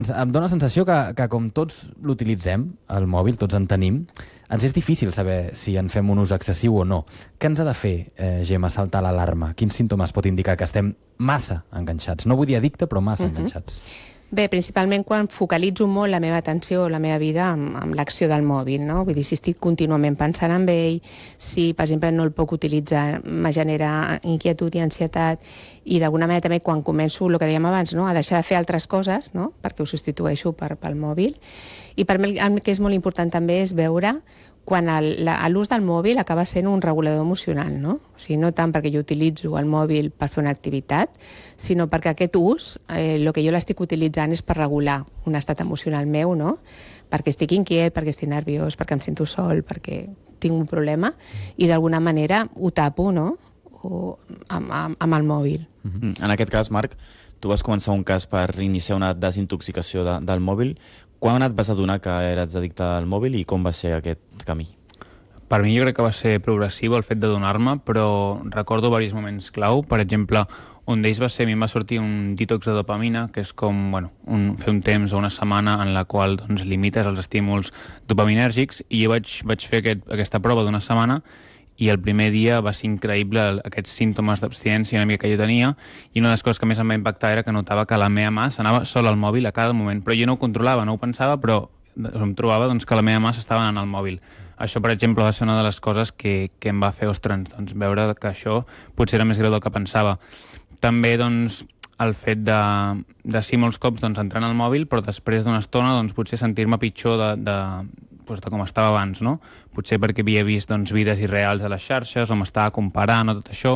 Em dóna la sensació que com tots l'utilitzem, el mòbil, tots en tenim, ens és difícil saber si en fem un ús excessiu o no. Què ens ha de fer, Gemma, saltar l'alarma? Quins símptomes pot indicar que estem massa enganxats? No vull dir addicte, però massa enganxats. Bé, principalment quan focalitzo molt la meva atenció o la meva vida amb l'acció del mòbil, no? Vull dir, si estic contínuament pensant en ell, si, per exemple, no el puc utilitzar, me genera inquietud i ansietat, i d'alguna manera també quan començo, el que dèiem abans, no? A deixar de fer altres coses, no? Perquè ho substitueixo pel mòbil. I per mi el que és molt important també és veure quan l'ús del mòbil acaba sent un regulador emocional, no? O sigui, no tant perquè jo utilitzo el mòbil per fer una activitat, sinó perquè aquest ús, el que jo l'estic utilitzant és per regular un estat emocional meu, no? Perquè estic inquiet, perquè estic nerviós, perquè em sento sol, perquè tinc un problema, i d'alguna manera ho tapo, no? Amb el mòbil. En aquest cas, Marc, tu vas començar un cas per iniciar una desintoxicació del mòbil. Quan et vas adonar que eres addicte al mòbil i com va ser aquest camí? Per mi jo crec que va ser progressiu el fet de donar-me, però recordo diversos moments clau. Per exemple, un d'ells va ser, a mi em va sortir un detox de dopamina, que és com fer un temps o una setmana en la qual limites els estímuls dopaminèrgics, i jo vaig fer aquesta prova d'una setmana, i el primer dia va ser increïble aquests símptomes d'abstinència una mica que jo tenia, i una de les coses que més em va impactar era que notava que la meva mà s'anava sola al mòbil a cada moment, però jo no ho controlava, no ho pensava, però em trobava que la meva mà s'estava anant al mòbil. Això, per exemple, va ser una de les coses que em va fer, ostres, veure que això potser era més greu del que pensava. També, el fet de sí molts cops entrant al mòbil, però després d'una estona potser sentir-me pitjor de com estava abans, no? Potser perquè havia vist vides irreals a les xarxes o m'estava comparant o tot això.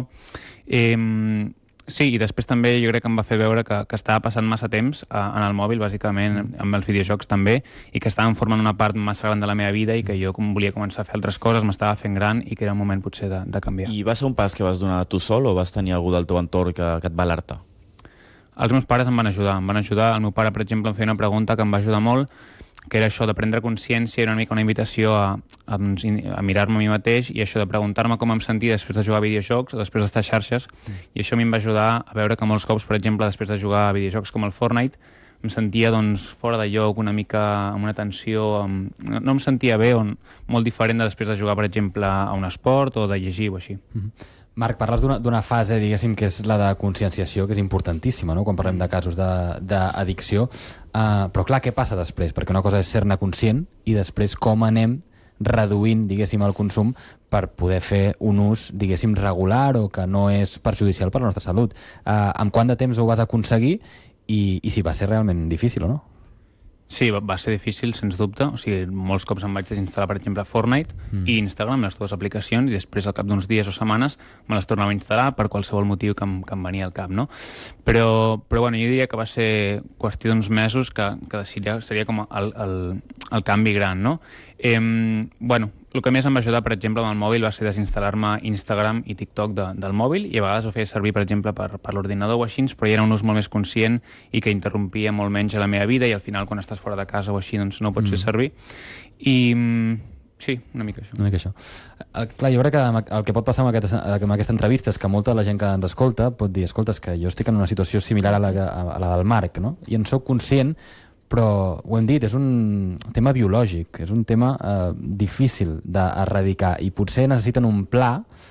Sí, i després també jo crec que em va fer veure que estava passant massa temps en el mòbil, bàsicament, amb els videojocs també, i que estaven formant una part massa gran de la meva vida i que jo volia començar a fer altres coses, m'estava fent gran i que era un moment potser de canviar. I va ser un pas que vas donar tu sol o vas tenir algú del teu entorn que et va alertar? Els meus pares em van ajudar. El meu pare, per exemple, em feia una pregunta que em va ajudar molt, que era això de prendre consciència, era una mica una invitació a mirar-me a mi mateix i això de preguntar-me com em sentia després de jugar a videojocs o després d'estar a xarxes, i això a mi em va ajudar a veure que molts cops, per exemple, després de jugar a videojocs com el Fortnite, em sentia fora de lloc, una mica amb una tensió, no em sentia bé, molt diferent de després de jugar, per exemple, a un esport o de llegir o així. Marc, parles d'una fase, diguéssim, que és la de conscienciació, que és importantíssima, no?, quan parlem de casos d'addicció. Però, clar, què passa després? Perquè una cosa és ser-ne conscient i després com anem reduint, diguéssim, el consum per poder fer un ús, diguéssim, regular o que no és perjudicial per la nostra salut. Amb quant de temps ho vas aconseguir i si va ser realment difícil o no? Sí, va ser difícil, sens dubte. O sigui, molts cops em vaig desinstal·lar, per exemple, Fortnite i Instagram, les dues aplicacions, i després, al cap d'uns dies o setmanes, me les tornava a instal·lar per qualsevol motiu que em venia al cap, no? Però bueno, jo diria que va ser qüestió d'uns mesos que seria com el canvi gran, no? Bueno, el que més em va ajudar, per exemple, amb el mòbil va ser desinstal·lar-me Instagram i TikTok del mòbil, i a vegades ho feia servir, per exemple, per l'ordinador o així, però hi era un ús molt més conscient i que interrompia molt menys la meva vida, i al final, quan estàs fora de casa o així, no ho pots fer servir. I sí, una mica això. Una mica això. Clar, jo crec que el que pot passar amb aquesta entrevista és que molta de la gent que ens escolta pot dir, escolta, és que jo estic en una situació similar a la del Marc, no? I en soc conscient, però ho hem dit, és un tema biològic, és un tema difícil d'erradicar i potser necessiten un pla,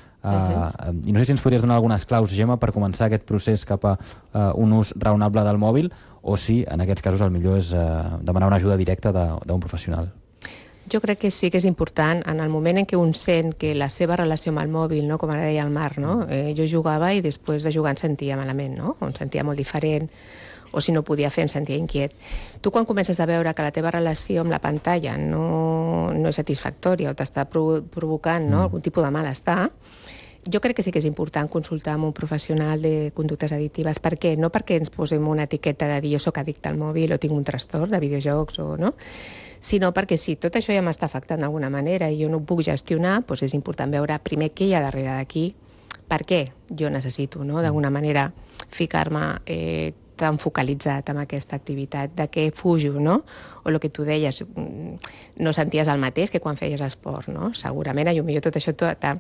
i no sé si ens podries donar algunes claus, Gemma, per començar aquest procés cap a un ús raonable del mòbil, o si en aquests casos el millor és demanar una ajuda directa d'un professional. Jo crec que sí que és important en el moment en què un sent que la seva relació amb el mòbil, no, com ara deia el Marc, no? Jo jugava i després de jugar em sentia malament, no? Em sentia molt diferent, o si no podia fer em sentia inquiet. Tu quan comences a veure que la teva relació amb la pantalla no és satisfactòria o t'està provocant algun tipus de malestar, jo crec que sí que és important consultar amb un professional de conductes addictives. Per què? No perquè ens posem una etiqueta de dir jo soc addicte al mòbil o tinc un trastorn de videojocs o no, sinó perquè si tot això ja m'està afectant d'alguna manera i jo no ho puc gestionar, doncs és important veure primer què hi ha darrere d'aquí, per què jo necessito, no, d'alguna manera ficar-me tan focalitzat en aquesta activitat, de què fujo, no? O el que tu deies, no senties el mateix que quan feies esport, no? Segurament, potser tot això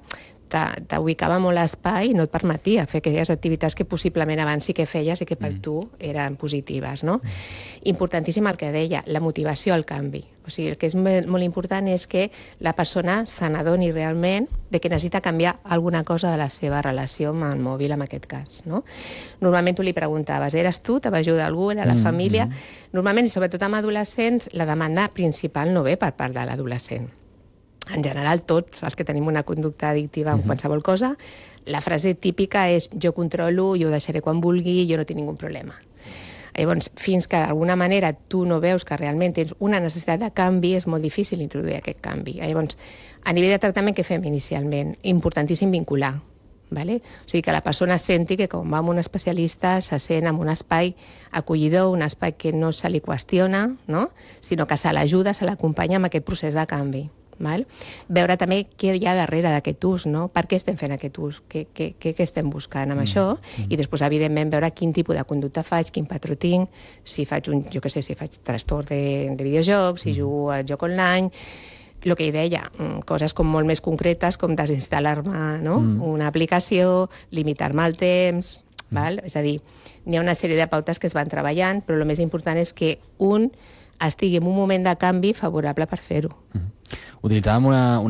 t'ubicava molt a l'espai i no et permetia fer aquelles activitats que possiblement abans sí que feies i que per tu eren positives, no? Importantíssim el que deia, la motivació al canvi. O sigui, el que és molt important és que la persona se n'adoni realment de que necessita canviar alguna cosa de la seva relació amb el mòbil, en aquest cas, no? Normalment tu li preguntaves, eres tu, te va ajudar algú, era la família? Normalment, i sobretot amb adolescents, la demanda principal no ve per part de l'adolescent. En general, tots els que tenim una conducta addictiva en qualsevol cosa, la frase típica és jo controlo, jo ho deixaré quan vulgui, jo no tinc ningú problema. Llavors, fins que d'alguna manera tu no veus que realment tens una necessitat de canvi, és molt difícil introduir aquest canvi. Llavors, a nivell de tractament, què fem inicialment? Importantíssim vincular. Vale? O sigui, que la persona senti que quan va amb un especialista se sent en un espai acollidor, un espai que no se li qüestiona, no? Sinó que se l'ajuda, se l'acompanya en aquest procés de canvi. Val? Veure també què hi ha darrere d'aquest ús, no? Per què estem fent aquest ús, què estem buscant amb això, i després, evidentment, veure quin tipus de conducta faig, quin patró tinc, si faig si faig trastorn de videojocs, si jugo al joc online, el que hi deia, coses com molt més concretes, com desinstal·lar-me, no? Una aplicació, limitar-me el temps, val? És a dir, n'hi ha una sèrie de pautes que es van treballant, però el més important és que un estigui en un moment de canvi favorable per fer-ho. Utilitzàvem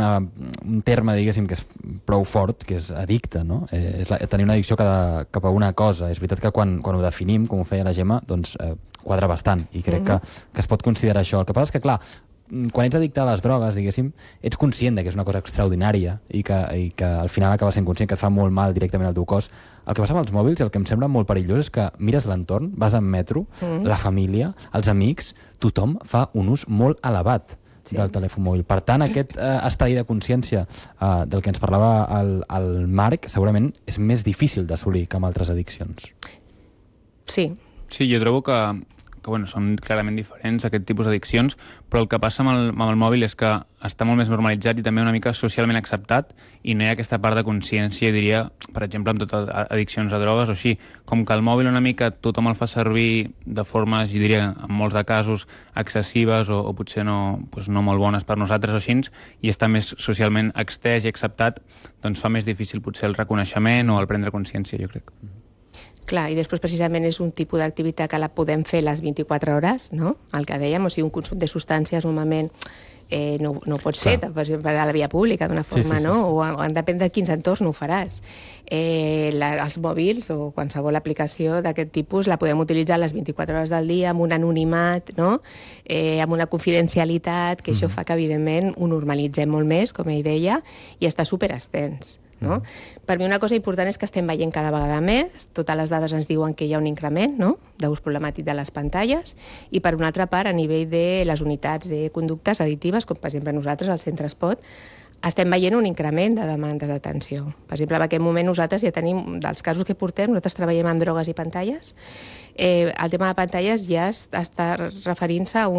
un terme, diguéssim, que és prou fort, que és addicte, no? És tenir una addicció cap a una cosa. És veritat que quan ho definim, com ho feia la Gemma, doncs quadra bastant, i crec que es pot considerar això. El que passa és que, clar, quan ets addicte a les drogues, diguéssim, ets conscient que és una cosa extraordinària i que al final acaba sent conscient que et fa molt mal directament al teu cos. El que passa amb els mòbils, i el que em sembla molt perillós, és que mires l'entorn, vas en metro, la família, els amics, tothom fa un ús molt elevat del telèfon mòbil. Per tant, aquest estadi de consciència del que ens parlava el Marc segurament és més difícil d'assolir que amb altres addiccions. Sí. Sí, jo trobo que són clarament diferents aquest tipus d'addiccions, però el que passa amb el mòbil és que està molt més normalitzat i també una mica socialment acceptat, i no hi ha aquesta part de consciència, diria, per exemple, amb totes addiccions a drogues o així, com que el mòbil una mica tothom el fa servir de formes, jo diria, en molts de casos, excessives o potser no molt bones per nosaltres o així, i està més socialment extès i acceptat, doncs fa més difícil potser el reconeixement o el prendre consciència, jo crec. Clar, i després precisament és un tipus d'activitat que la podem fer les 24 hores, no? El que dèiem, o sigui, un consum de substàncies normalment no ho pots fer, per exemple, a la via pública d'una forma, no? O depèn de quins entorns no ho faràs. Els mòbils o qualsevol aplicació d'aquest tipus la podem utilitzar les 24 hores del dia amb un anonimat, no? Amb una confidencialitat, que això fa que, evidentment, ho normalitzem molt més, com ell deia, i està superextens. No? Per mi una cosa important és que estem veient cada vegada més, totes les dades ens diuen que hi ha un increment, no?, d'ús problemàtic de les pantalles, i per una altra part, a nivell de les unitats de conductes addictives, com per exemple nosaltres al Centre Espot, estem veient un increment de demandes d'atenció. Per exemple, en aquest moment nosaltres ja tenim, dels casos que portem, nosaltres treballem amb drogues i pantalles, el tema de pantalles ja està referint-se a un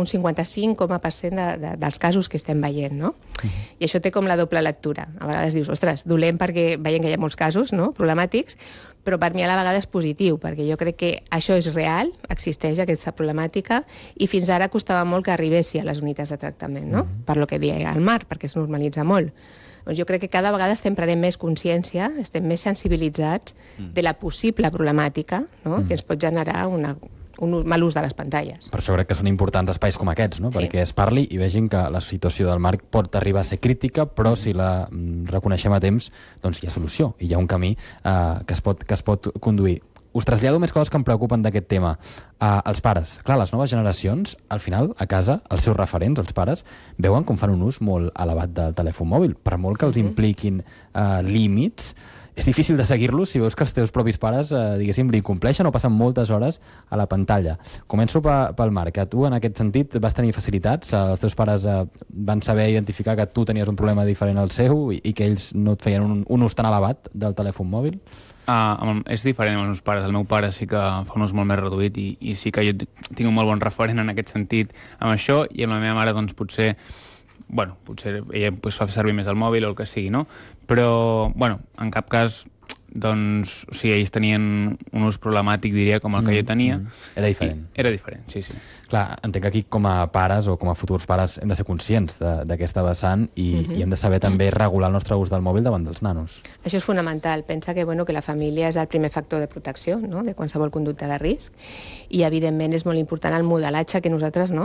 55% dels casos que estem veient, no? I això té com la doble lectura. A vegades dius, ostres, dolent perquè veiem que hi ha molts casos, no?, problemàtics, però per mi a la vegada és positiu, perquè jo crec que això és real, existeix aquesta problemàtica, i fins ara costava molt que arribessi a les unitats de tractament, no?, per lo que deia el Marc, perquè es normalitza molt. Doncs jo crec que cada vegada estem prenent més consciència, estem més sensibilitzats de la possible problemàtica, no?, que ens pot generar un mal ús de les pantalles. Per això crec que són importants espais com aquests, no? Perquè es parli i vegin que la situació del Marc pot arribar a ser crítica, però si la reconeixem a temps, doncs hi ha solució i hi ha un camí que es pot conduir. Us trasllado més coses que em preocupen d'aquest tema. Els pares. Clar, les noves generacions, al final, a casa, els seus referents, els pares, veuen com fan un ús molt elevat del telèfon mòbil. Per molt que els impliquin límits, és difícil de seguir-los si veus que els teus propis pares, diguéssim, li compleixen o passen moltes hores a la pantalla. Començo pel Marc. Tu, en aquest sentit, vas tenir facilitats? Els teus pares van saber identificar que tu tenies un problema diferent al seu i que ells no et feien un ús tan elevat del telèfon mòbil? És diferent amb els meus pares. El meu pare sí que fa un ús molt més reduït i sí que jo tinc un molt bon referent en aquest sentit amb això, i amb la meva mare doncs potser ella fa servir més el mòbil o el que sigui, no? Però, en cap cas doncs, o sigui, ells tenien un ús problemàtic, diria, com el que jo tenia. Era diferent. Era diferent, sí. Clar, entenc que aquí com a pares o com a futurs pares hem de ser conscients d'aquesta vessant i hem de saber també regular el nostre ús del mòbil davant dels nanos. Això és fonamental. Pensa que la família és el primer factor de protecció, no?, de qualsevol conducta de risc, i evidentment és molt important el modelatge que nosaltres